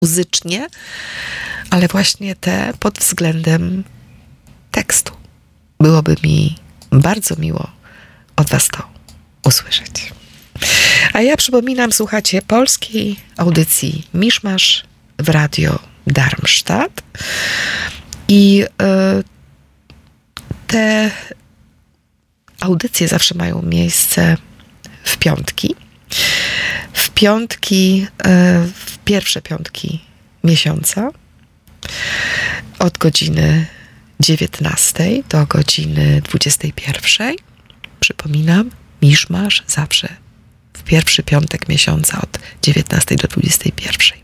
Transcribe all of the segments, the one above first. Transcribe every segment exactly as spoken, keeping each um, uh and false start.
muzycznie, ale właśnie te pod względem tekstu. Byłoby mi bardzo miło od was to usłyszeć. A ja przypominam, słuchacie polskiej audycji Miszmasz w Radio Darmstadt i y, te audycje zawsze mają miejsce w piątki. W piątki, w pierwsze piątki miesiąca od godziny dziewiętnastej do godziny dwudziestej pierwszej. Przypominam, Miszmasz zawsze w pierwszy piątek miesiąca od dziewiętnastej do dwudziestej pierwszej.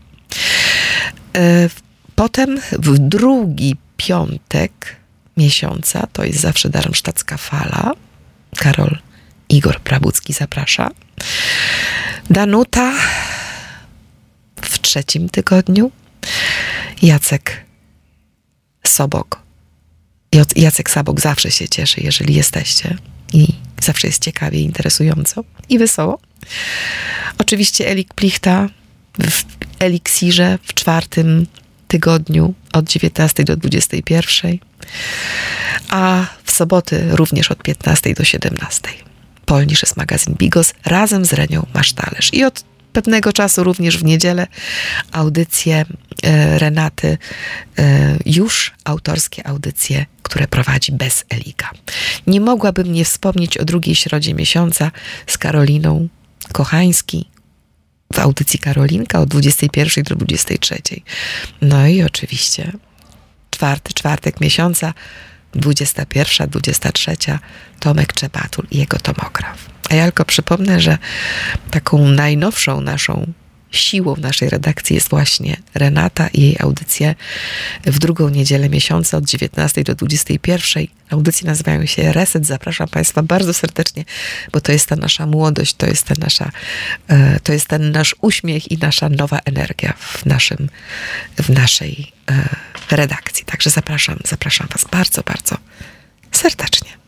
Potem w drugi piątek miesiąca, to jest zawsze Darmstadtska Fala. Karol Igor Prabucki zaprasza. Danuta w trzecim tygodniu. Jacek Sobok. Jacek Sabok zawsze się cieszy, jeżeli jesteście. I zawsze jest ciekawie, interesująco i wesoło. Oczywiście Elik Plichta w Eliksirze w czwartym tygodniu od dziewiętnastej do dwudziestej pierwszej. A w soboty również od piętnastej do siedemnastej. Polnisz jest magazyn Bigos razem z Renią Masztalerz. I od pewnego czasu również w niedzielę audycje e, Renaty, e, już autorskie audycje, które prowadzi bez Elika. Nie mogłabym nie wspomnieć o drugiej środzie miesiąca z Karoliną Kochański w audycji Karolinka od dwudziestej pierwszej do dwudziestej trzeciej. No i oczywiście czwarty czwartek miesiąca, dwudziesta pierwsza, dwudziesta trzecia, Tomek Czebatul i jego tomograf. A ja tylko przypomnę, że taką najnowszą naszą siłą naszej redakcji jest właśnie Renata i jej audycje w drugą niedzielę miesiąca od dziewiętnastej do dwudziestej pierwszej. Audycje nazywają się Reset. Zapraszam Państwa bardzo serdecznie, bo to jest ta nasza młodość, to jest ta nasza, to jest ten nasz uśmiech i nasza nowa energia w naszym, w naszej redakcji. Także zapraszam, zapraszam Was bardzo, bardzo serdecznie.